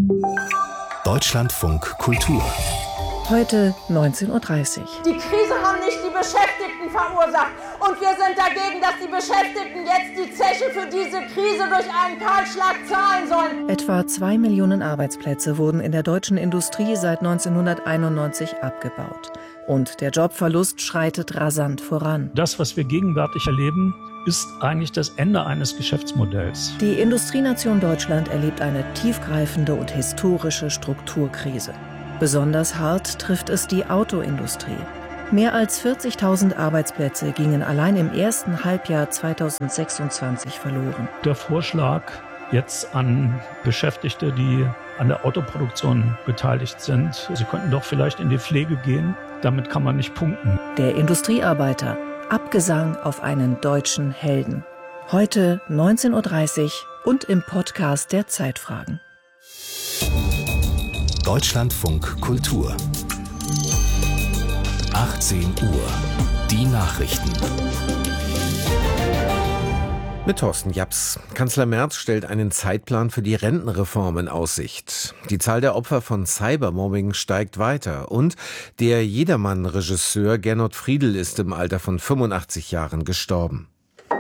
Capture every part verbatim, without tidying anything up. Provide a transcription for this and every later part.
Deutschlandfunk Kultur. Heute neunzehn Uhr dreißig. Die Krise haben nicht die Beschäftigten verursacht. Und wir sind dagegen, dass die Beschäftigten jetzt die Zeche für diese Krise durch einen Kahlschlag zahlen sollen. Etwa zwei Millionen Arbeitsplätze wurden in der deutschen Industrie seit neunzehnhunderteinundneunzig abgebaut. Und der Jobverlust schreitet rasant voran. Das, was wir gegenwärtig erleben, ist eigentlich das Ende eines Geschäftsmodells. Die Industrienation Deutschland erlebt eine tiefgreifende und historische Strukturkrise. Besonders hart trifft es die Autoindustrie. Mehr als vierzigtausend Arbeitsplätze gingen allein im ersten Halbjahr zweitausendsechsundzwanzig verloren. Der Vorschlag jetzt an Beschäftigte, die an der Autoproduktion beteiligt sind, sie könnten doch vielleicht in die Pflege gehen, damit kann man nicht punkten. Der Industriearbeiter, Abgesang auf einen deutschen Helden. Heute neunzehn Uhr dreißig und im Podcast der Zeitfragen. Deutschlandfunk Kultur. achtzehn Uhr. Die Nachrichten. Mit Thorsten Japs. Kanzler Merz stellt einen Zeitplan für die Rentenreform in Aussicht. Die Zahl der Opfer von Cybermobbing steigt weiter. Und der Jedermann-Regisseur Gernot Friedl ist im Alter von fünfundachtzig Jahren gestorben.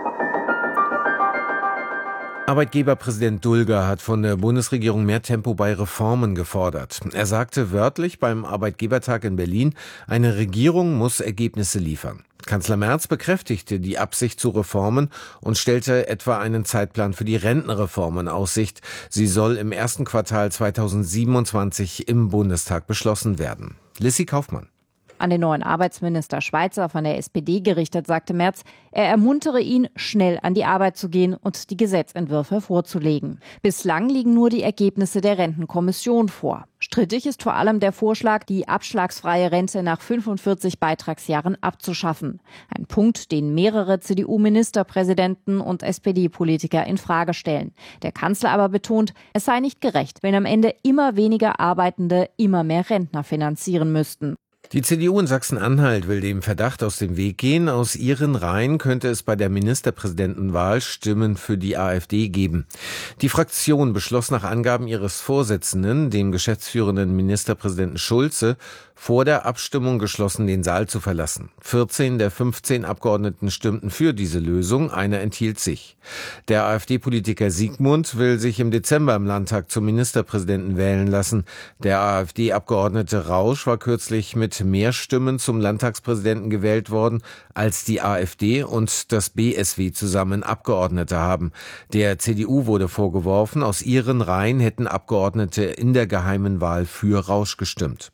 Arbeitgeberpräsident Dulger hat von der Bundesregierung mehr Tempo bei Reformen gefordert. Er sagte wörtlich beim Arbeitgebertag in Berlin, eine Regierung muss Ergebnisse liefern. Kanzler Merz bekräftigte die Absicht zu Reformen und stellte etwa einen Zeitplan für die Rentenreform in Aussicht. Sie soll im ersten Quartal zweitausendsiebenundzwanzig im Bundestag beschlossen werden. Lissy Kaufmann. An den neuen Arbeitsminister Schweizer von der S P D gerichtet, sagte Merz, er ermuntere ihn, schnell an die Arbeit zu gehen und die Gesetzentwürfe vorzulegen. Bislang liegen nur die Ergebnisse der Rentenkommission vor. Strittig ist vor allem der Vorschlag, die abschlagsfreie Rente nach fünfundvierzig Beitragsjahren abzuschaffen. Ein Punkt, den mehrere C D U-Ministerpräsidenten und S P D-Politiker in Frage stellen. Der Kanzler aber betont, es sei nicht gerecht, wenn am Ende immer weniger Arbeitende immer mehr Rentner finanzieren müssten. Die C D U in Sachsen-Anhalt will dem Verdacht aus dem Weg gehen. Aus ihren Reihen könnte es bei der Ministerpräsidentenwahl Stimmen für die AfD geben. Die Fraktion beschloss nach Angaben ihres Vorsitzenden, dem geschäftsführenden Ministerpräsidenten Schulze, vor der Abstimmung geschlossen den Saal zu verlassen. vierzehn der fünfzehn Abgeordneten stimmten für diese Lösung, einer enthielt sich. Der AfD-Politiker Siegmund will sich im Dezember im Landtag zum Ministerpräsidenten wählen lassen. Der AfD-Abgeordnete Rausch war kürzlich mit mehr Stimmen zum Landtagspräsidenten gewählt worden, als die AfD und das B S W zusammen Abgeordnete haben. Der C D U wurde vorgeworfen, aus ihren Reihen hätten Abgeordnete in der geheimen Wahl für Rausch gestimmt.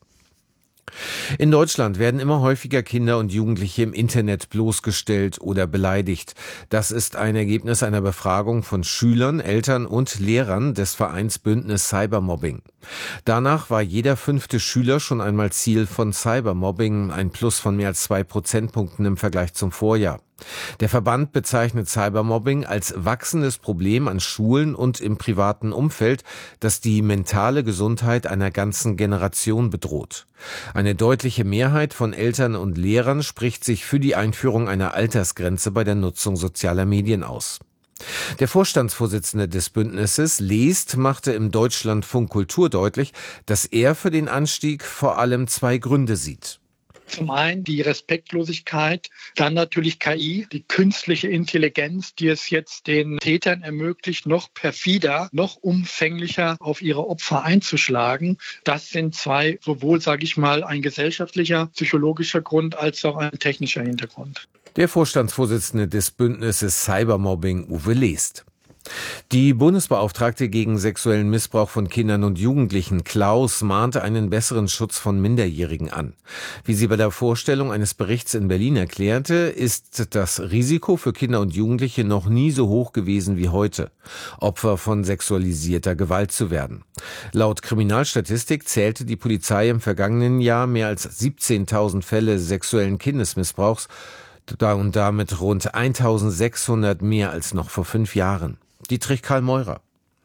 In Deutschland werden immer häufiger Kinder und Jugendliche im Internet bloßgestellt oder beleidigt. Das ist ein Ergebnis einer Befragung von Schülern, Eltern und Lehrern des Vereins Bündnis Cybermobbing. Danach war jeder fünfte Schüler schon einmal Ziel von Cybermobbing, ein Plus von mehr als zwei Prozentpunkten im Vergleich zum Vorjahr. Der Verband bezeichnet Cybermobbing als wachsendes Problem an Schulen und im privaten Umfeld, das die mentale Gesundheit einer ganzen Generation bedroht. Eine deutliche Mehrheit von Eltern und Lehrern spricht sich für die Einführung einer Altersgrenze bei der Nutzung sozialer Medien aus. Der Vorstandsvorsitzende des Bündnisses, Leest, machte im Deutschlandfunk Kultur deutlich, dass er für den Anstieg vor allem zwei Gründe sieht. Zum einen die Respektlosigkeit, dann natürlich K I, die künstliche Intelligenz, die es jetzt den Tätern ermöglicht, noch perfider, noch umfänglicher auf ihre Opfer einzuschlagen. Das sind zwei, sowohl, sage ich mal, ein gesellschaftlicher, psychologischer Grund als auch ein technischer Hintergrund. Der Vorstandsvorsitzende des Bündnisses Cybermobbing, Uwe Leest. Die Bundesbeauftragte gegen sexuellen Missbrauch von Kindern und Jugendlichen, Klaus, mahnte einen besseren Schutz von Minderjährigen an. Wie sie bei der Vorstellung eines Berichts in Berlin erklärte, ist das Risiko für Kinder und Jugendliche noch nie so hoch gewesen wie heute, Opfer von sexualisierter Gewalt zu werden. Laut Kriminalstatistik zählte die Polizei im vergangenen Jahr mehr als siebzehntausend Fälle sexuellen Kindesmissbrauchs und damit rund eintausendsechshundert mehr als noch vor fünf Jahren. Dietrich Karl Meurer.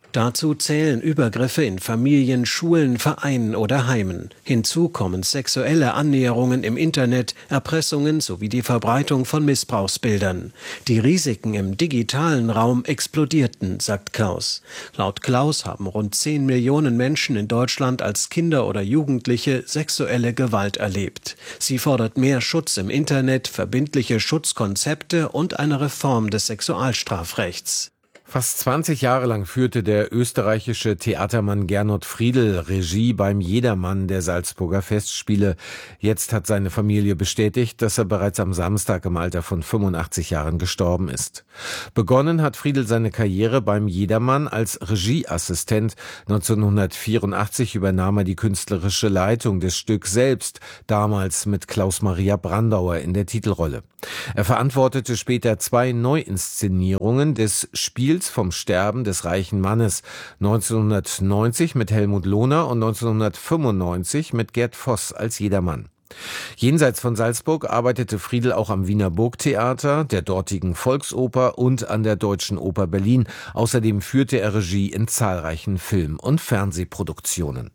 Dazu zählen Übergriffe in Familien, Schulen, Vereinen oder Heimen. Hinzu kommen sexuelle Annäherungen im Internet, Erpressungen sowie die Verbreitung von Missbrauchsbildern. Die Risiken im digitalen Raum explodierten, sagt Klaus. Laut Klaus haben rund zehn Millionen Menschen in Deutschland als Kinder oder Jugendliche sexuelle Gewalt erlebt. Sie fordert mehr Schutz im Internet, verbindliche Schutzkonzepte und eine Reform des Sexualstrafrechts. Fast zwanzig Jahre lang führte der österreichische Theatermann Gernot Friedl Regie beim Jedermann der Salzburger Festspiele. Jetzt hat seine Familie bestätigt, dass er bereits am Samstag im Alter von fünfundachtzig Jahren gestorben ist. Begonnen hat Friedl seine Karriere beim Jedermann als Regieassistent. neunzehnhundertvierundachtzig übernahm er die künstlerische Leitung des Stücks selbst, damals mit Klaus-Maria Brandauer in der Titelrolle. Er verantwortete später zwei Neuinszenierungen des Spiels vom Sterben des reichen Mannes, neunzehnhundertneunzig mit Helmut Lohner und neunzehnhundertfünfundneunzig mit Gerd Voss als Jedermann. Jenseits von Salzburg arbeitete Friedl auch am Wiener Burgtheater, der dortigen Volksoper und an der Deutschen Oper Berlin. Außerdem führte er Regie in zahlreichen Film- und Fernsehproduktionen.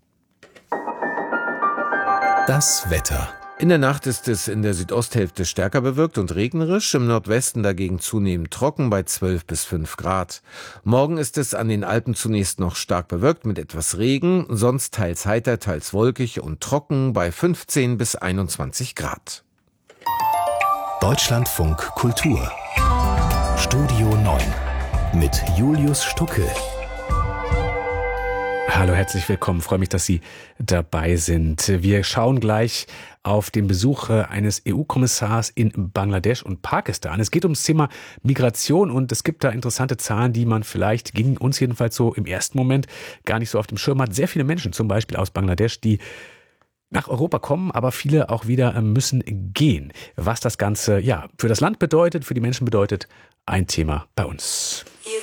Das Wetter. In der Nacht ist es in der Südosthälfte stärker bewölkt und regnerisch, im Nordwesten dagegen zunehmend trocken bei zwölf bis fünf Grad. Morgen ist es an den Alpen zunächst noch stark bewölkt mit etwas Regen, sonst teils heiter, teils wolkig und trocken bei fünfzehn bis einundzwanzig Grad. Deutschlandfunk Kultur. Studio neun mit Julius Stucke. Hallo, herzlich willkommen. Freue mich, dass Sie dabei sind. Wir schauen gleich auf den Besuch eines E U-Kommissars in Bangladesch und Pakistan. Es geht ums Thema Migration und es gibt da interessante Zahlen, die man vielleicht, ging uns jedenfalls so im ersten Moment, gar nicht so auf dem Schirm hat. Sehr viele Menschen, zum Beispiel aus Bangladesch, die nach Europa kommen, aber viele auch wieder müssen gehen. Was das Ganze ja für das Land bedeutet, für die Menschen bedeutet, ein Thema bei uns.